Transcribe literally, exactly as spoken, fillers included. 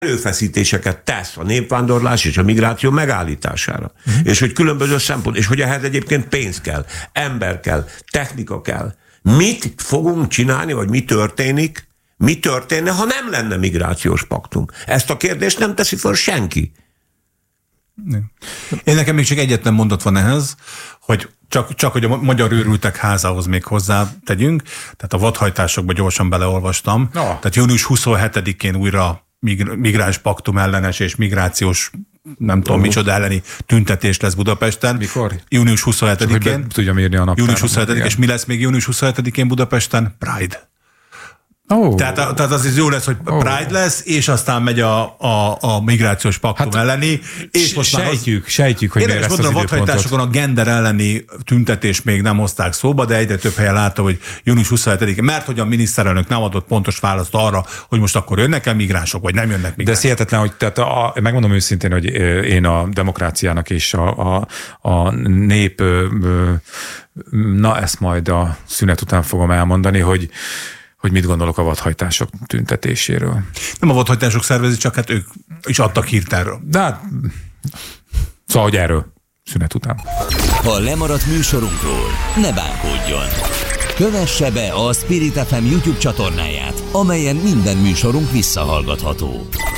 erőfeszítéseket tesz a népvándorlás és a migráció megállítására. Uh-huh. És hogy különböző szempont, és hogy ehhez egyébként pénz kell, ember kell, technika kell. Mit fogunk csinálni, vagy mi történik, mi történne, ha nem lenne migrációs paktum? Ezt a kérdést nem teszi fel senki. Én nekem még csak egyetlen mondat van ehhez, hogy csak, csak hogy a magyar őrültek házához még hozzá tegyünk, tehát a vadhajtásokba gyorsan beleolvastam, no. Tehát június huszonhetedikén újra migráns paktum ellenes és migrációs nem tudom uh. micsoda elleni tüntetés lesz Budapesten. Mikor? június huszonhetedikén. Tudjam írni a naptárat. június huszonhetedikén, és mi lesz még június huszonhetedikén Budapesten? Pride. Oh. Tehát, tehát az is jó lesz, hogy Pride oh. lesz, és aztán megy a, a, a migrációs paktum hát, elleni. És most sejtjük, az, sejtjük, hogy miért lesz az időpontot. A vadhajtásokon a gender elleni tüntetés még nem hozták szóba, de egyre több helyen látta, hogy június huszonhetedikén, mert hogy a miniszterelnök nem adott pontos választ arra, hogy most akkor jönnek-e migránsok, vagy nem jönnek migránsok. De ez hihetetlen, hogy tehát a, megmondom őszintén, hogy én a demokráciának és a, a, a nép, na ezt majd a szünet után fogom elmondani, hogy hogy mit gondolok a vadhajtások tüntetéséről. Nem a vadhajtások szervezik, csak hát ők is adtak hírt erről. De hát, szóval, hogy erről szünet után. Ha lemaradt műsorunkról, ne bánkódjon. Kövesse be a Spirit ef em YouTube csatornáját, amelyen minden műsorunk visszahallgatható.